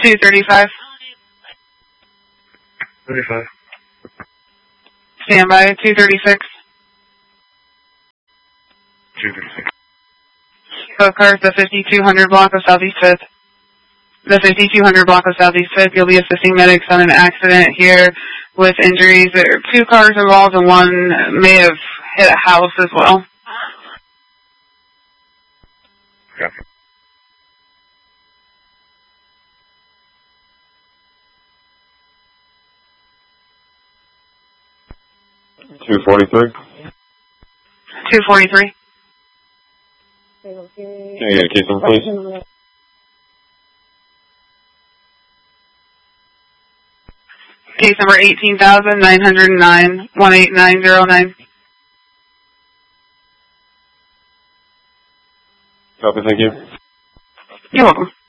235. 35. Standby, 236. 236. Both cars, the 5200 block of Southeast 5th. The 5200 block of Southeast 5th, you'll be assisting medics on an accident here with injuries. There are 2 cars involved and 1 may have hit a house as well. Copy. $243. 243. Can I get a case number, please? Case number 18,909, 18909. Copy, thank you. You're welcome.